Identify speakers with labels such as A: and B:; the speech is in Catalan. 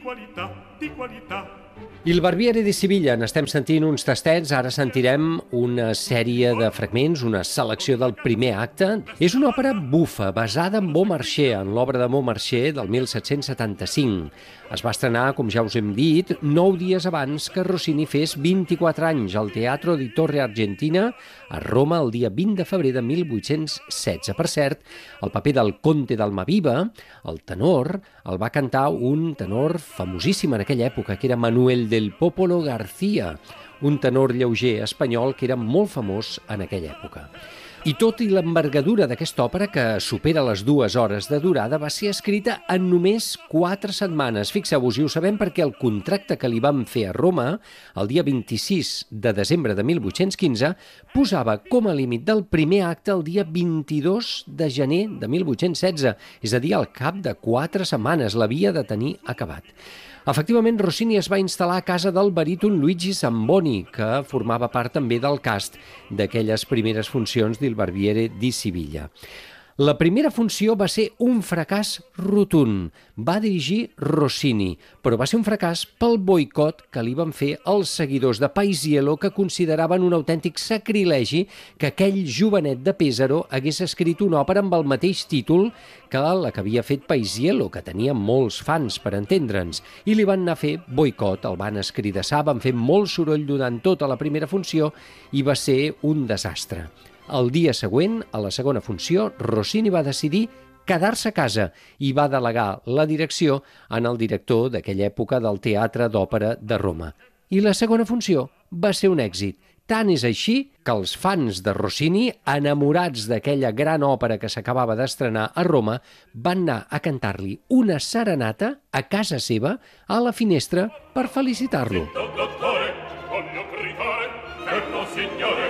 A: Il Barbiere di Sivilla, n'estem sentint uns tastets, ara sentirem una sèrie de fragments, una selecció del primer acte. És una òpera bufa, basada en Beaumarchais, en l'obra de Beaumarchais del 1775. Es va estrenar, com ja us hem dit, 9 dies abans que Rossini fes 24 anys al Teatro di Torre Argentina, a Roma, el dia 20 de febrer de 1816. Per cert, el paper del Conte d'Almaviva, el tenor, el va cantar un tenor famosíssim en aquella època, que era Manuel del Popolo García, un tenor lleuger espanyol que era molt famós en aquella època. I tot i l'envergadura d'aquesta òpera, que supera les 2 hores de durada, va ser escrita en només 4 setmanes. Fixeu-vos, i ho sabem perquè el contracte que li van fer a Roma, el dia 26 de desembre de 1815, posava com a límit del primer acte el dia 22 de gener de 1816, és a dir, al cap de 4 setmanes l'havia de tenir acabat. Efectivament, Rossini es va instal·lar a casa del baríton Luigi Zamboni, que formava part també del cast d'aquelles primeres funcions d'Il Barbiere di Sivilla. La primera funció va ser un fracàs rotund. Va dirigir Rossini, però va ser un fracàs pel boicot que li van fer els seguidors de Paisiello, que consideraven un autèntic sacrilegi que aquell jovenet de Pesaro hagués escrit una òpera amb el mateix títol que la que havia fet Paisiello, que tenia molts fans, per entendre'ns, i li van anar a fer boicot, el van escridassar, van fer molt soroll durant tota la primera funció i va ser un desastre. El dia següent, a la segona funció, Rossini va decidir quedar-se a casa i va delegar la direcció en el director d'aquella època del Teatre d'Òpera de Roma. I la segona funció va ser un èxit. Tant és així que els fans de Rossini, enamorats d'aquella gran òpera que s'acabava d'estrenar a Roma, van anar a cantar-li una serenata a casa seva, a la finestra, per felicitar-lo.